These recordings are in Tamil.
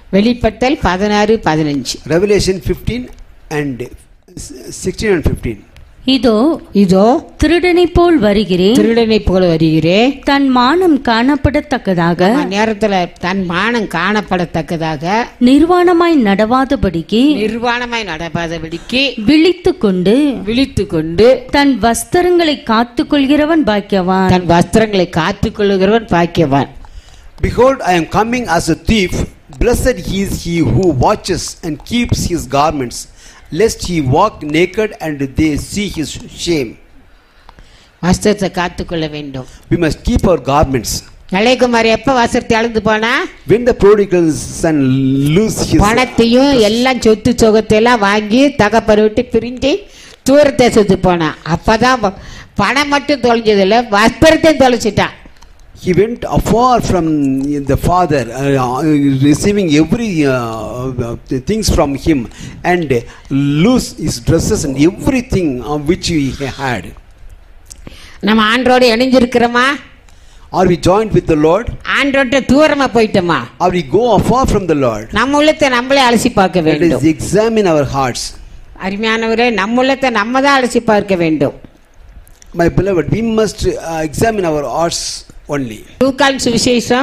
வெளிப்படுத்தல் 16:15. Revelation 15 and 16 and 15. இதோ திருடனைப் போல் வருகிறேன், திருடனைப் போல வருகிறேன். தன் மானம் காணப்படத்தக்கதாக, நேரத்துல தன் மானம் காணப்படத்தக்கதாக, நிர்வாணமாய் நடவாதபடிக்கு விழித்துக்கொண்டு தன் வஸ்திரங்களை காத்துக்கொள்கிறவன் பாக்கியவான். தன் வஸ்திரங்களை காத்துக்கொள்கிறவன் பாக்கியவான். Behold, I am coming as a thief. Blessed is he who watches and keeps his garments, lest he walk naked and they see his shame. வஸ்திரத்தை காத்துக்கொள்ள வேண்டும். We must keep our garments. Ilayakumar எப்ப வஸ்திரத்தை அழுந்து போனா? When the prodigal son lose his பணத்தையும் எல்லாம் சொத்து சொகத்தை எல்லாம் வாங்கி தகப்பனை விட்டு பிரிஞ்சு தூர தேசத்துக்கு போனா. அப்பதான் பணம் மட்டும் தொலைஞ்சதில்ல, வஸ்திரத்தையும் தொலைச்சிட்டான். He went afar from the father, receiving every things from him, and lose his dresses and everything which he had. நம்ம ஆண்டோட இணைஞ்சிருக்கிறோமா? Are we joined with the Lord? ஆண்டோட தூரமா போயிட்டோமா? Are we go afar from the Lord? நம்ம உள்ளத்தை நம்மளே அலசி பார்க்க வேண்டும். Let us examine our hearts. அருமையானவரே, நம்ம உள்ளத்தை நம்ம தான் அலசி பார்க்க வேண்டும். My beloved, we must examine our hearts only. லூக்கான் சுவிசேஷம்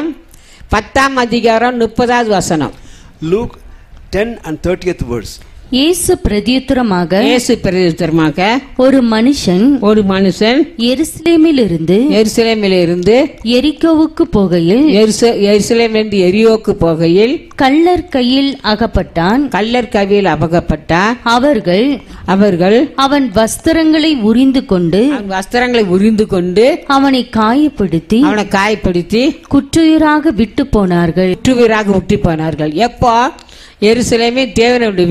10:30. Luke 10 and 30th verse. இயேசு பிரதியுத்தரமாக, ஒரு மனுஷன் எருசலேமிலிருந்து எரிகோவுக்கு போகையில் கள்ளர் கையில் அகப்பட்டான். அவர்கள் அவன் வஸ்திரங்களை உரிந்து கொண்டு அவனை காயப்படுத்தி குற்றுயிராக விட்டு போனார்கள். எப்போ? எருசலேமே தேவனுடைய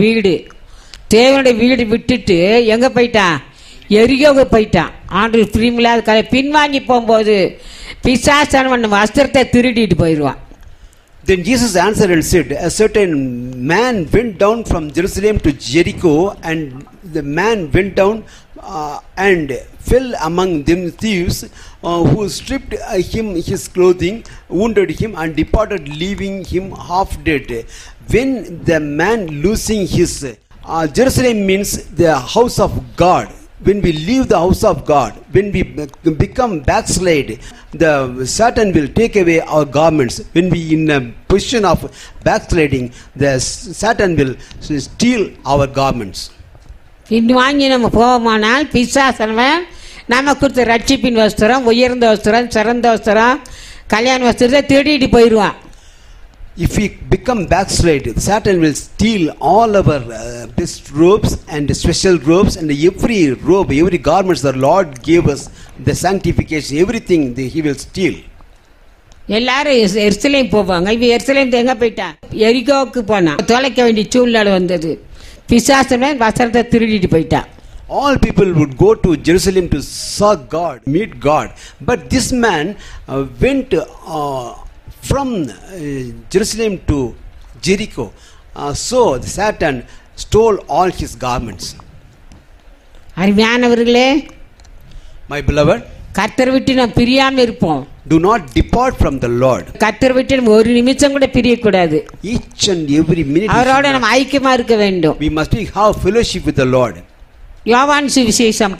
வீடு விட்டுட்டு எங்க போயிட்டான்? எரிகோவுக்கு போயிட்டான். ஆண்டவர் பிரியமில்லாத பின்வாங்கி போகும்போது பிசாசானவன் வஸ்திரத்தை திருடிட்டு போயிடுவான். Then Jesus answered and said, a certain man went down from Jerusalem to Jericho, and the man went down and fell among them thieves, who stripped him his clothing, wounded him, and departed, leaving him half dead. When the man losing his Jerusalem means the house of God. When we leave the house of God, when we become backslide, the Satan will take away our garments. When we in a position of backsliding, the Satan will steal our garments. வாங்கி நம்ம போவோமானால் பிசாசனவன் நம்ம கொடுத்த ரட்சிப்பின் வஸ்திரம், உயர்ந்த வஸ்திரம், சிறந்த வஸ்திரம், கல்யாண வஸ்திரத்தை திருடிட்டு போயிடுவான். If we become backslide, Satan will steal all our best robes and special robes, and every robe, every garments the Lord gave us, the sanctification, everything he will steal. எல்லாரும் எருசலேம் போவாங்க. இவன் எருசலேம் எங்க போயிட்டான்? எரிகோவுக்கு போனான். தொலைக்க வேண்டிய சூழ்நிலை வந்தது. பிசாசனவன் வஸ்திரத்தை திருடிட்டு போயிட்டான். All people would go to Jerusalem to serve God, meet God, but this man went from Jerusalem to Jericho. So the Satan stole all his garments. அருமையானவர்களே, my beloved, கர்த்தரை விட்டு நாம் பிரியாம இருப்போம். Do not depart from the Lord. கர்த்தரை விட்டு நம்ம ஒரு நிமிஷம் கூட பிரியக்கூடாது. Each and every minute அவரோட நம்ம ஐக்கியமா இருக்க வேண்டும். We must have fellowship with the Lord. யோவான் சுவிசேஷம்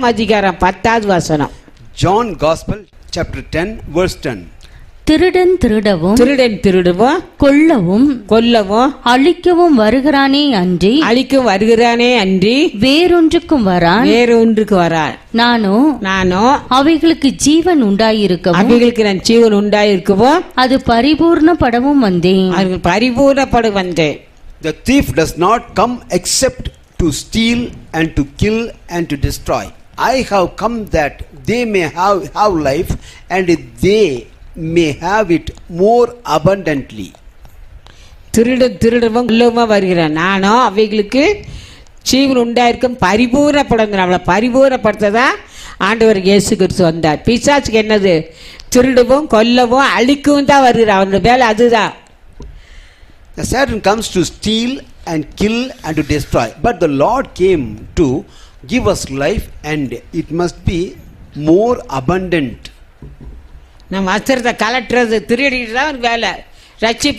10:10. John Gospel chapter 10 verse 10. திருடன் திருடவும் கொல்லவும் அழிக்கவும் வருகிறானே அன்றி வேறொன்றுக்கும் வரான். நானோ அவைகளுக்கு ஜீவன் உண்டாயிருக்கவும் அது பரிபூர்ணப்படவும் வந்தேன். The thief does not come except to steal and to kill and to destroy. I have come that they may have life, and they may have it more abundantly. திருடவும் கொல்லவும் வருகிறான். நானோ அவைகளுக்கு ஜீவன் உண்டாயிருக்கும் பரிபூர்ணப்படும். நம்மளை பரிபூர்ணப்படுத்ததா ஆண்டவர் இயேசு கிறிஸ்து வந்தார். பிசாசுக்கு என்னது? திருடவும் கொல்லவும் அழிக்கவும் தான் வருகிறார். அவனுடைய வேலை அதுதான். The Satan comes to steal and kill and to destroy, but the Lord came to give us life, and it must be more abundant. நம்ம வஸ்திரத்தை கலட்டுறது திருடிட்டு தான் வேலை. ரட்சிப்பு